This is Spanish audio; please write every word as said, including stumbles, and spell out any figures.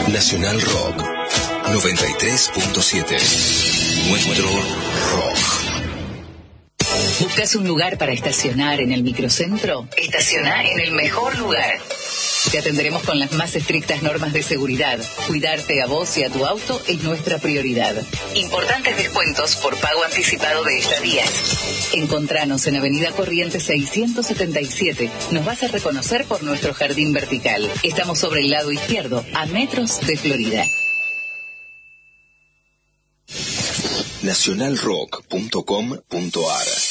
Nacional Rock noventa y tres punto siete. Nuestro rock. ¿Buscas un lugar para estacionar en el microcentro? Estacioná en el mejor lugar. Te atenderemos con las más estrictas normas de seguridad. Cuidarte a vos y a tu auto es nuestra prioridad. Importantes descuentos por pago anticipado de estadías. Encontranos en Avenida Corrientes seiscientos setenta y siete. Nos vas a reconocer por nuestro jardín vertical. Estamos sobre el lado izquierdo, a metros de Florida. nacional rock punto com punto a r